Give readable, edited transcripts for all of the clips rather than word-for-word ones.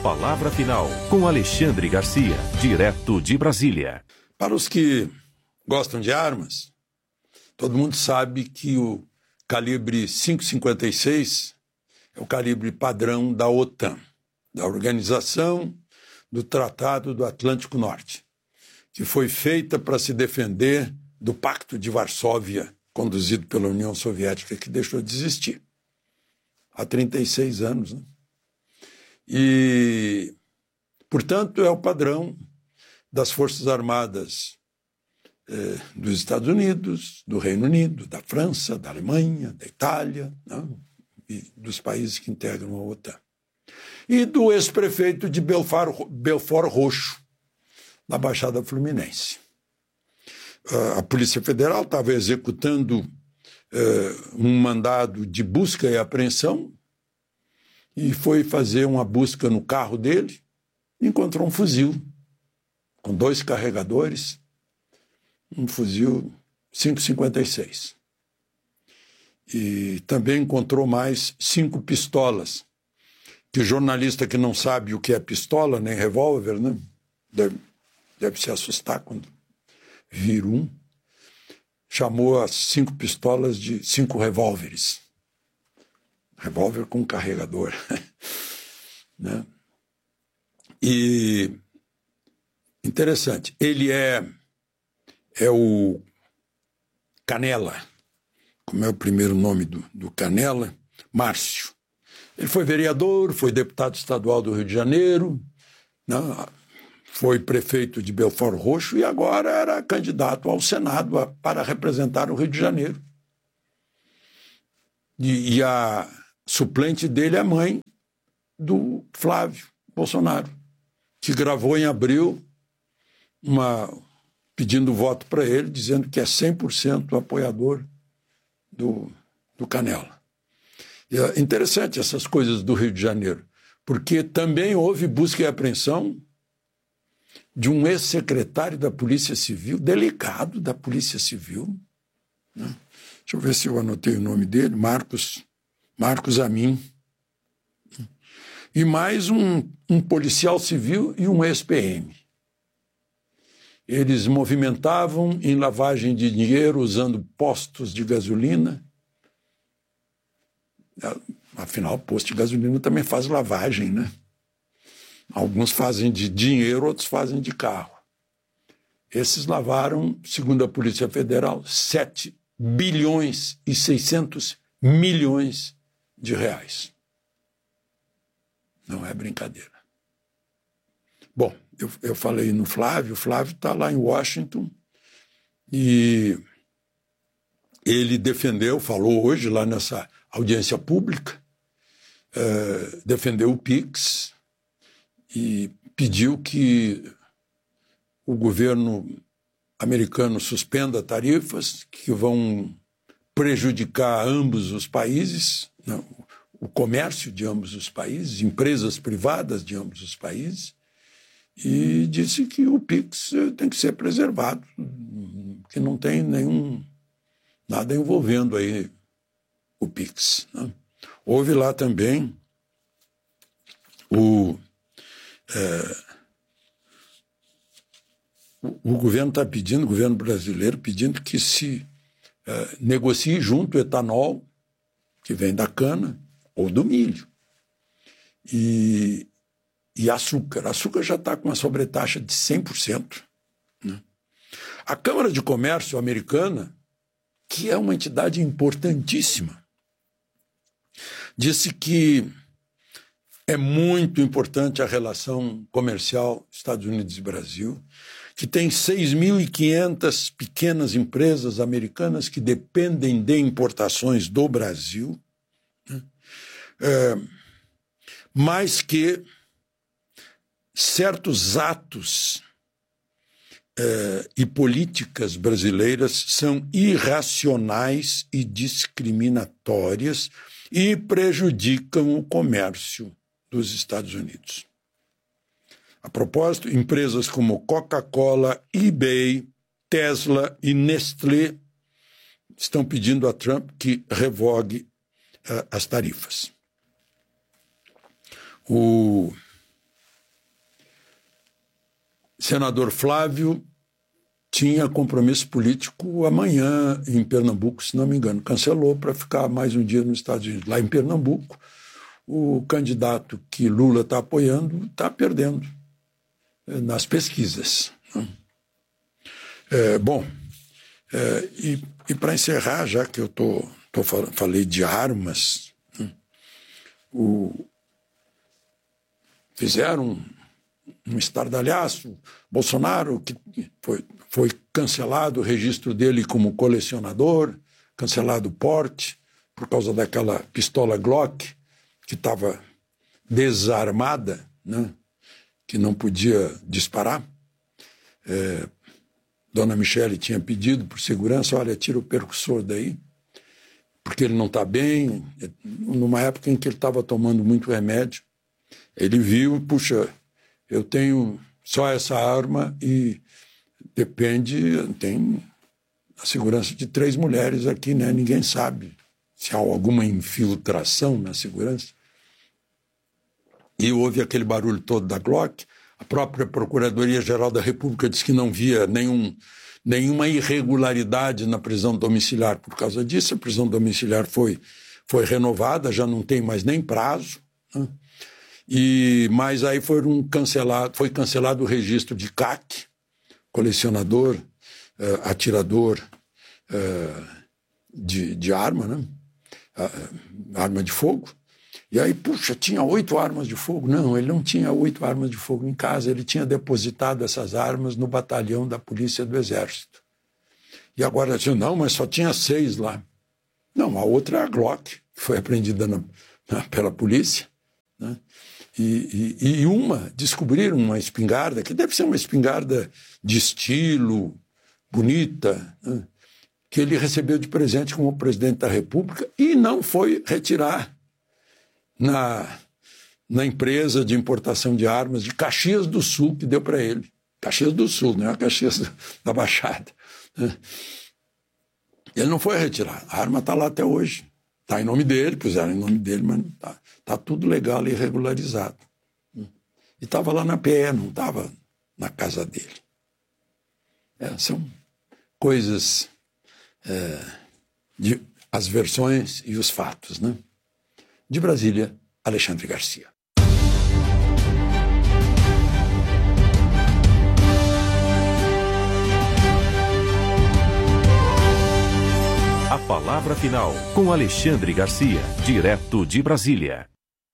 Palavra Final, com Alexandre Garcia, direto de Brasília. Para os que gostam de armas, todo mundo sabe que o calibre 5,56 é o calibre padrão da OTAN, da Organização do Tratado do Atlântico Norte, que foi feita para se defender do Pacto de Varsóvia, conduzido pela União Soviética, que deixou de existir há 36 anos, né? E, portanto, é o padrão das Forças Armadas dos Estados Unidos, do Reino Unido, da França, da Alemanha, da Itália, né? E dos países que integram a OTAN. E do ex-prefeito de Belfort Roxo, na Baixada Fluminense. A Polícia Federal estava executando um mandado de busca e apreensão e foi fazer uma busca no carro dele e encontrou um fuzil com 2 carregadores, um fuzil 5,56. E também encontrou mais 5 pistolas, que o jornalista que não sabe o que é pistola, nem revólver, né? Deve se assustar quando vir um, chamou as 5 pistolas de 5 revólveres. Revólver com carregador. Né? E interessante, ele é o Canela, como é o primeiro nome do Canela? Márcio. Ele foi vereador, foi deputado estadual do Rio de Janeiro, né? Foi prefeito de Belfort Roxo e agora era candidato ao Senado para representar o Rio de Janeiro. E a suplente dele é a mãe do Flávio Bolsonaro, que gravou em abril pedindo voto para ele, dizendo que é 100% apoiador do Canela. E é interessante essas coisas do Rio de Janeiro, porque também houve busca e apreensão de um ex-secretário da Polícia Civil, delegado da Polícia Civil, né? Deixa eu ver se eu anotei o nome dele, Marcos Amin, e mais um policial civil e um ex-PM. Eles movimentavam em lavagem de dinheiro usando postos de gasolina. Afinal, posto de gasolina também faz lavagem, né? Alguns fazem de dinheiro, outros fazem de carro. Esses lavaram, segundo a Polícia Federal, 7 bilhões e 600 milhões de reais. Não é brincadeira. Bom, eu falei no Flávio, o Flávio está lá em Washington e ele falou hoje lá nessa audiência pública, defendeu o PIX e pediu que o governo americano suspenda tarifas que vão prejudicar ambos os países, né, o comércio de ambos os países, empresas privadas de ambos os países, e disse que o PIX tem que ser preservado, que não tem nada envolvendo aí o PIX. Né? Houve lá também o governo está pedindo, o governo brasileiro pedindo que se negocie junto o etanol, que vem da cana, ou do milho, e açúcar. Açúcar já está com uma sobretaxa de 100%. Né? A Câmara de Comércio americana, que é uma entidade importantíssima, disse que é muito importante a relação comercial Estados Unidos e Brasil, que tem 6.500 pequenas empresas americanas que dependem de importações do Brasil, né? Mas que certos atos e políticas brasileiras são irracionais e discriminatórias e prejudicam o comércio dos Estados Unidos. A propósito, empresas como Coca-Cola, eBay, Tesla e Nestlé estão pedindo a Trump que revogue as tarifas. O senador Flávio tinha compromisso político amanhã em Pernambuco, se não me engano. Cancelou para ficar mais um dia nos Estados Unidos. Lá em Pernambuco, o candidato que Lula está apoiando está perdendo nas pesquisas. E para encerrar, já que eu falei de armas, fizeram um estardalhaço. Bolsonaro, que foi cancelado o registro dele como colecionador, cancelado o porte, por causa daquela pistola Glock, que estava desarmada, né? Que não podia disparar. Dona Michele tinha pedido por segurança, olha, tira o percussor daí, porque ele não está bem. Numa época em que ele estava tomando muito remédio, ele viu, puxa, eu tenho só essa arma e tem a segurança de 3 mulheres aqui, né? Ninguém sabe se há alguma infiltração na segurança. E houve aquele barulho todo da Glock. A própria Procuradoria-Geral da República disse que não via nenhuma irregularidade na prisão domiciliar por causa disso. A prisão domiciliar foi renovada, já não tem mais nem prazo, né? Mas aí foi cancelado o registro de CAC, colecionador, atirador de arma, né? Arma de fogo. E aí, puxa, tinha 8 armas de fogo. Não, ele não tinha 8 armas de fogo em casa, ele tinha depositado essas armas no batalhão da Polícia do Exército. E agora, não, mas só tinha 6 lá. Não, a outra é a Glock, que foi apreendida pela polícia, né? E descobriram uma espingarda, que deve ser uma espingarda de estilo, bonita, né? Que ele recebeu de presente como presidente da República e não foi retirar na empresa de importação de armas de Caxias do Sul, que deu para ele. Caxias do Sul, não é a Caxias da Baixada. Ele não foi retirar. A arma está lá até hoje. Está em nome dele, puseram em nome dele, mas está tudo legal e regularizado. E estava lá na PE, não estava na casa dele. São coisas, as versões e os fatos, né? De Brasília, Alexandre Garcia. A palavra final com Alexandre Garcia, direto de Brasília.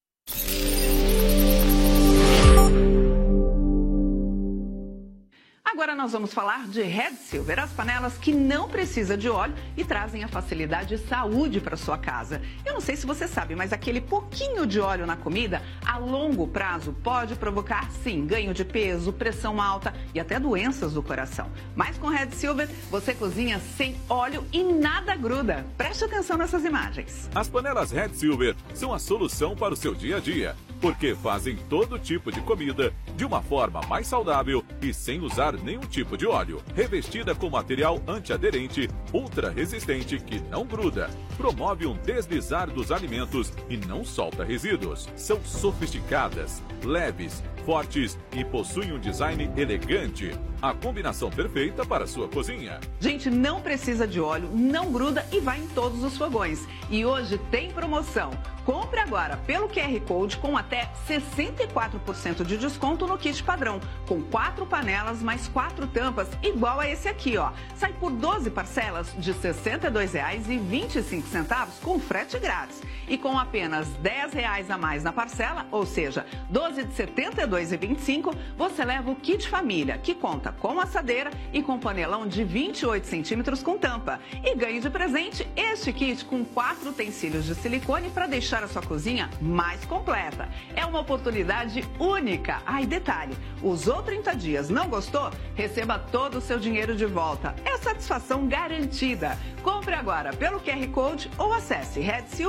Agora nós vamos falar de Red Silver, as panelas que não precisam de óleo e trazem a facilidade e saúde para sua casa. Eu não sei se você sabe, mas aquele pouquinho de óleo na comida, a longo prazo, pode provocar, sim, ganho de peso, pressão alta e até doenças do coração. Mas com Red Silver, você cozinha sem óleo e nada gruda. Preste atenção nessas imagens. As panelas Red Silver são a solução para o seu dia a dia, porque fazem todo tipo de comida de uma forma mais saudável e sem usar nenhum tipo de óleo. Revestida com material antiaderente, ultra resistente que não gruda, promove um deslizar dos alimentos e não solta resíduos. São sofisticadas, leves, fortes e possuem um design elegante. A combinação perfeita para a sua cozinha. Gente, não precisa de óleo, não gruda e vai em todos os fogões. E hoje tem promoção. Compre agora pelo QR Code com até 64% de desconto no kit padrão, com 4 panelas mais 4 tampas, igual a esse aqui, ó. Sai por 12 parcelas de R$ 62,25 com frete grátis. E com apenas R$ 10 a mais na parcela, ou seja, 12 de R$ 72,25, você leva o kit família, que conta com assadeira e com panelão de 28 centímetros com tampa. E ganhe de presente este kit com 4 utensílios de silicone para deixar a sua cozinha mais completa. É uma oportunidade única. E detalhe, usou 30 dias, não gostou? Receba todo o seu dinheiro de volta. É satisfação garantida. Compre agora pelo QR Code ou acesse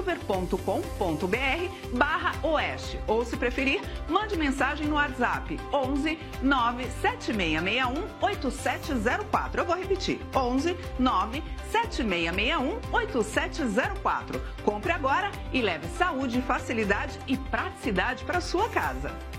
redsilver.com.br/oeste. Ou, se preferir, mande mensagem no WhatsApp 11 97661 8704. Eu vou repetir, 11 97661 8704. Compre agora e leve saúde, facilidade e praticidade para sua casa.